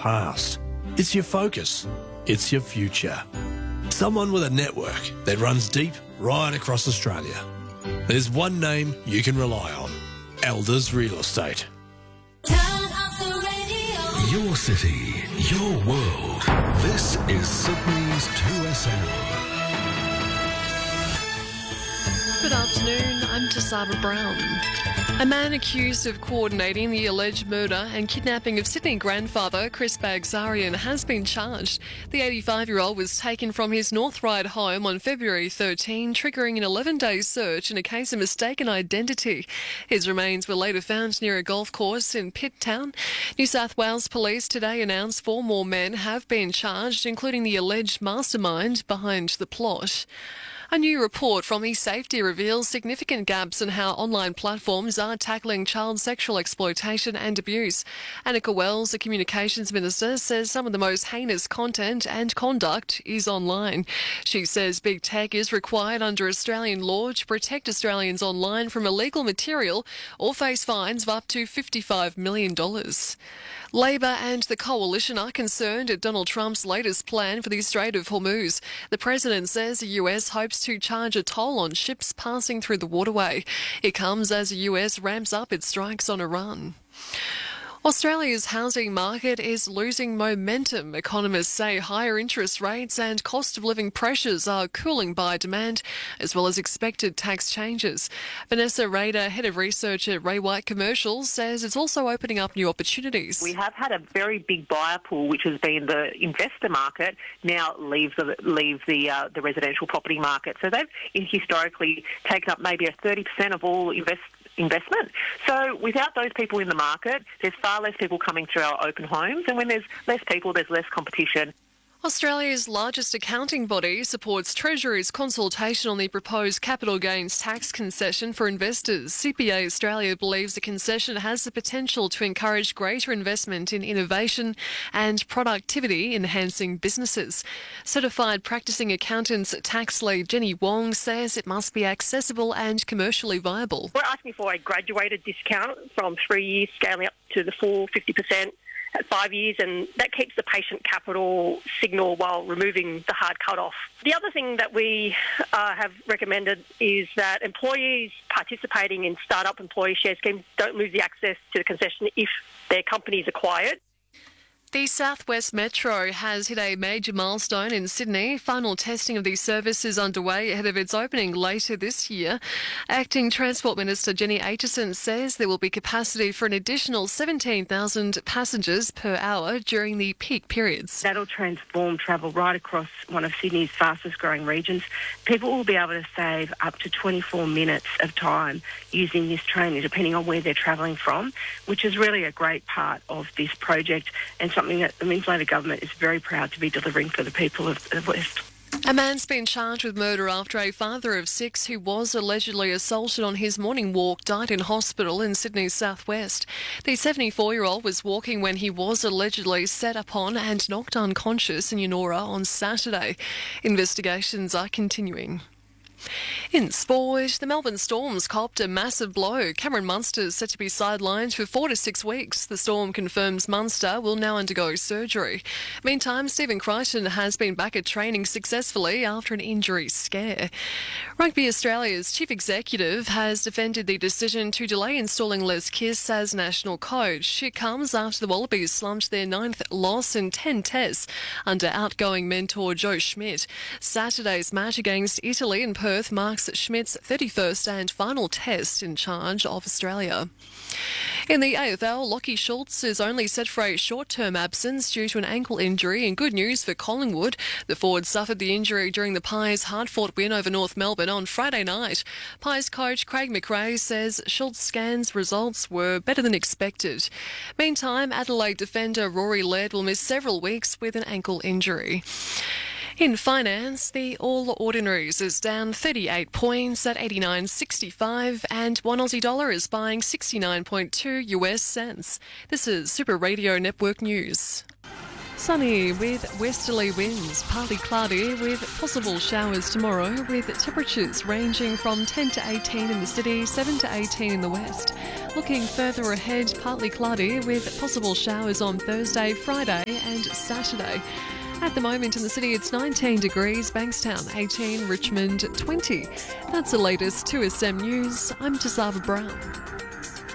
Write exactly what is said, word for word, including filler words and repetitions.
past. It's your focus. It's your future. Someone with a network that runs deep right across Australia. There's one name you can rely on. Elders Real Estate. Your city, your world. This is Sydney's two S M. Good afternoon, I'm Tasaba Brown. A man accused of coordinating the alleged murder and kidnapping of Sydney grandfather Chris Bagsarian has been charged. The eighty-five-year-old was taken from his North Ryde home on February thirteenth, triggering an eleven-day search in a case of mistaken identity. His remains were later found near a golf course in Pitt Town. New South Wales Police today announced four more men have been charged, including the alleged mastermind behind the plot. A new report from eSafety reveals significant gaps in how online platforms are tackling child sexual exploitation and abuse. Annika Wells, the Communications Minister, says some of the most heinous content and conduct is online. She says big tech is required under Australian law to protect Australians online from illegal material or face fines of up to fifty-five million dollars. Labor and the Coalition are concerned at Donald Trump's latest plan for the Strait of Hormuz. The President says the U S hopes to charge a toll on ships passing through the waterway. It comes as the U S ramps up its strikes on Iran. Australia's housing market is losing momentum. Economists say higher interest rates and cost of living pressures are cooling buyer demand, as well as expected tax changes. Vanessa Rader, head of research at Ray White Commercials, says it's also opening up new opportunities. We have had a very big buyer pool, which has been the investor market, now leave the leave the uh, the residential property market. So they've historically taken up maybe a thirty percent of all invest. investment. So without those people in the market, there's far less people coming through our open homes, and when there's less people, there's less competition. Australia's largest accounting body supports Treasury's consultation on the proposed capital gains tax concession for investors. C P A Australia believes the concession has the potential to encourage greater investment in innovation and productivity-enhancing businesses. Certified practicing accountants tax lead Jenny Wong says it must be accessible and commercially viable. We're asking for a graduated discount from three years scaling up to the full fifty percent. At five years, and that keeps the patient capital signal while removing the hard cut-off. The other thing that we uh, have recommended is that employees participating in start-up employee share schemes don't lose the access to the concession if their company is acquired. The South West Metro has hit a major milestone in Sydney. Final testing of the service is underway ahead of its opening later this year. Acting Transport Minister Jenny Aitchison says there will be capacity for an additional seventeen thousand passengers per hour during the peak periods. That'll transform travel right across one of Sydney's fastest growing regions. People will be able to save up to twenty-four minutes of time using this train, depending on where they're travelling from, which is really a great part of this project and something that the Queensland government is very proud to be delivering for the people of the West. A man's been charged with murder after a father of six who was allegedly assaulted on his morning walk died in hospital in Sydney's southwest. The seventy-four-year-old was walking when he was allegedly set upon and knocked unconscious in Eunora on Saturday. Investigations are continuing. In sport, the Melbourne Storms copped a massive blow. Cameron Munster is set to be sidelined for four to six weeks. The Storm confirms Munster will now undergo surgery. Meantime, Stephen Crichton has been back at training successfully after an injury scare. Rugby Australia's chief executive has defended the decision to delay installing Les Kiss as national coach. It comes after the Wallabies slumped their ninth loss in ten tests under outgoing mentor Joe Schmidt. Saturday's match against Italy in Perth marks Schmidt's thirty-first and final test in charge of Australia. In the A F L, Lachie Schultz is only set for a short-term absence due to an ankle injury, and good news for Collingwood. The forward suffered the injury during the Pies' hard-fought win over North Melbourne on Friday night. Pies coach Craig McRae says Schultz scans results were better than expected. Meantime, Adelaide defender Rory Laird will miss several weeks with an ankle injury. In finance, the All Ordinaries is down thirty-eight points at eighty-nine sixty-five, and one Aussie dollar is buying sixty-nine point two U S cents. This is Super Radio Network News. Sunny with westerly winds, partly cloudy with possible showers tomorrow, with temperatures ranging from ten to eighteen in the city, seven to eighteen in the west. Looking further ahead, partly cloudy with possible showers on Thursday, Friday and Saturday. At the moment in the city, it's nineteen degrees, Bankstown eighteen, Richmond twenty. That's the latest two S M News. I'm Tazava Brown.